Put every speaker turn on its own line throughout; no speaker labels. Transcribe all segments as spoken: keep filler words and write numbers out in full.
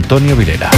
Antonio Vilela.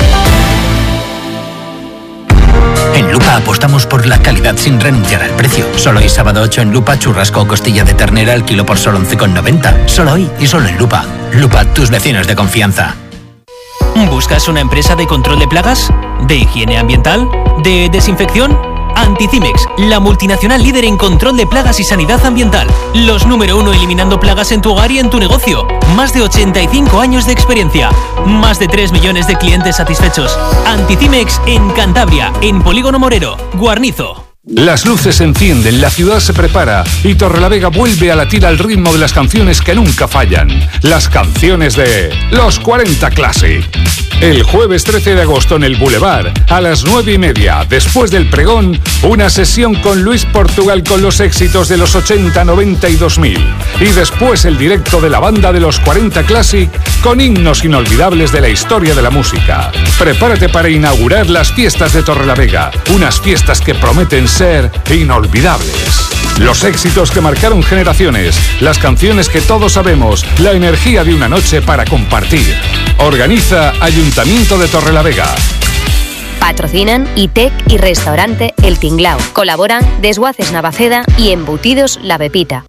En Lupa apostamos por la calidad sin renunciar al precio. Solo hoy sábado ocho en Lupa, churrasco o costilla de ternera al kilo por solo once con noventa. Solo hoy y solo en Lupa. Lupa, tus vecinos de confianza.
¿Buscas una empresa de control de plagas? ¿De higiene ambiental? ¿De desinfección? Anticimex, la multinacional líder en control de plagas y sanidad ambiental. Los número uno eliminando plagas en tu hogar y en tu negocio. Más de ochenta y cinco años de experiencia. Más de tres millones de clientes satisfechos. Anticimex en Cantabria, en Polígono Morero, Guarnizo.
Las luces se encienden, la ciudad se prepara y Torrelavega vuelve a latir al ritmo de las canciones que nunca fallan. Las canciones de Los cuarenta Classic. El jueves trece de agosto en el Boulevard, a las nueve y media, después del pregón, una sesión con Luis Portugal con los éxitos de los ochenta, noventa y dos mil. Y después el directo de la banda de Los cuarenta Classic con himnos inolvidables de la historia de la música. Prepárate para inaugurar las fiestas de Torrelavega, unas fiestas que prometen ser inolvidables. Los éxitos que marcaron generaciones, las canciones que todos sabemos, la energía de una noche para compartir. Organiza Ayuntamiento de Torrelavega.
Patrocinan ITEC y Restaurante El Tinglao. Colaboran Desguaces Navaceda y Embutidos La Pepita.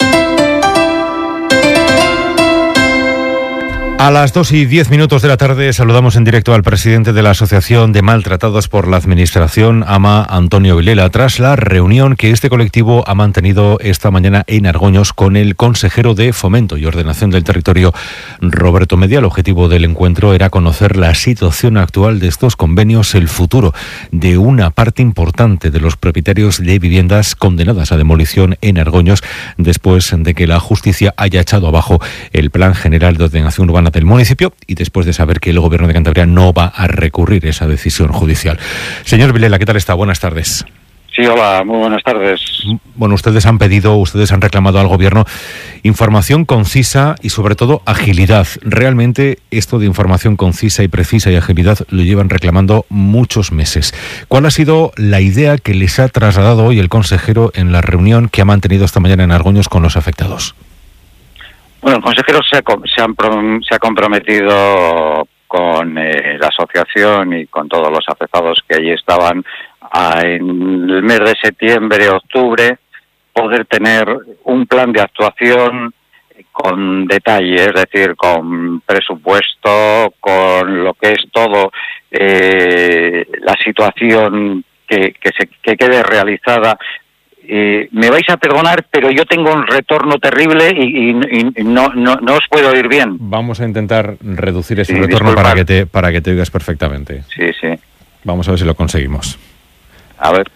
A las dos y diez minutos de la tarde saludamos en directo al presidente de la Asociación de Maltratados por la Administración, AMA, Antonio Vilela, tras la reunión que este colectivo ha mantenido esta mañana en Argoños con el consejero de Fomento y Ordenación del Territorio, Roberto Media. El objetivo del encuentro era conocer la situación actual de estos convenios, el futuro de una parte importante de los propietarios de viviendas condenadas a demolición en Argoños, después de que la justicia haya echado abajo el Plan General de Ordenación Urbana del municipio y después de saber que el Gobierno de Cantabria no va a recurrir esa decisión judicial. Señor Vilela, ¿qué tal está? Buenas tardes.
Sí, hola, muy buenas tardes.
Bueno, ustedes han pedido, ustedes han reclamado al Gobierno información concisa y sobre todo agilidad. Realmente esto de información concisa y precisa y agilidad lo llevan reclamando muchos meses. ¿Cuál ha sido la idea que les ha trasladado hoy el consejero en la reunión que ha mantenido esta mañana en Argoños con los afectados?
Bueno, el consejero se ha, se han, se ha comprometido con eh, la asociación y con todos los afectados que allí estaban a, en el mes de septiembre, octubre, poder tener un plan de actuación con detalle, es decir, con presupuesto, con lo que es todo eh, la situación que, que, se, que quede realizada. Eh, me vais a perdonar, pero yo tengo un retorno terrible y, y, y no, no, no os puedo oír bien.
Vamos a intentar reducir ese
sí,
retorno
disculpad.
para que te para que te oigas perfectamente.
Sí, sí.
Vamos a ver si lo conseguimos.
A ver.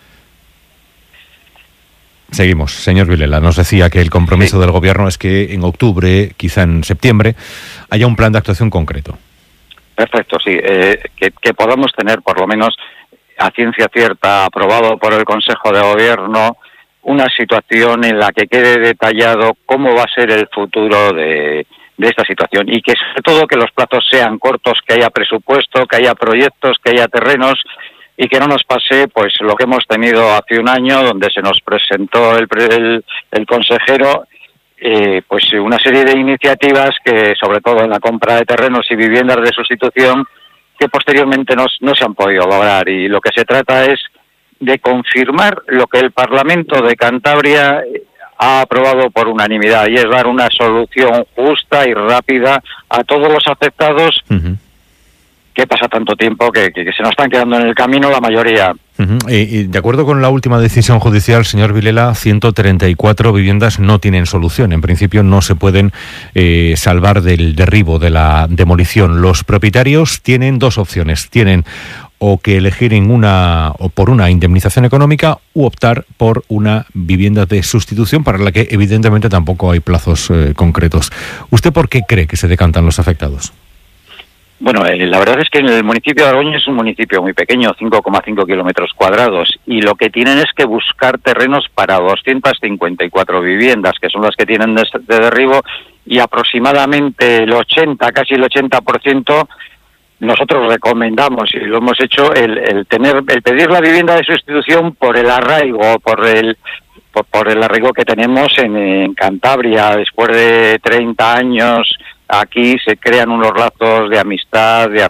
Seguimos. Señor Vilela, nos decía que el compromiso sí. del Gobierno es que en octubre, quizá en septiembre, haya un plan de actuación concreto.
Perfecto, sí. Eh, que, que podamos tener, por lo menos, a ciencia cierta, aprobado por el Consejo de Gobierno, una situación en la que quede detallado cómo va a ser el futuro de, de esta situación y que sobre todo que los plazos sean cortos, que haya presupuesto, que haya proyectos, que haya terrenos y que no nos pase pues lo que hemos tenido hace un año donde se nos presentó el, el, el consejero eh, pues una serie de iniciativas que sobre todo en la compra de terrenos y viviendas de sustitución que posteriormente no, no se han podido lograr y lo que se trata es de confirmar lo que el Parlamento de Cantabria ha aprobado por unanimidad y es dar una solución justa y rápida a todos los afectados uh-huh. que pasa tanto tiempo que, que, que se nos están quedando en el camino la mayoría.
Uh-huh. Y, y de acuerdo con la última decisión judicial, señor Vilela, ciento treinta y cuatro viviendas no tienen solución. En principio no se pueden eh, salvar del derribo, de la demolición. Los propietarios tienen dos opciones. Tienen o que elegir en una o por una indemnización económica u optar por una vivienda de sustitución para la que evidentemente tampoco hay plazos eh, concretos. ¿Usted por qué cree que se decantan los afectados?
Bueno, eh, la verdad es que el municipio de Argoño es un municipio muy pequeño, cinco coma cinco kilómetros cuadrados, y lo que tienen es que buscar terrenos para doscientas cincuenta y cuatro viviendas, que son las que tienen de, de derribo, y aproximadamente el ochenta, casi el ochenta por ciento nosotros recomendamos y lo hemos hecho el, el tener el pedir la vivienda de sustitución por el arraigo por el por, por el arraigo que tenemos en, en Cantabria. Después de treinta años aquí se crean unos lazos de amistad, de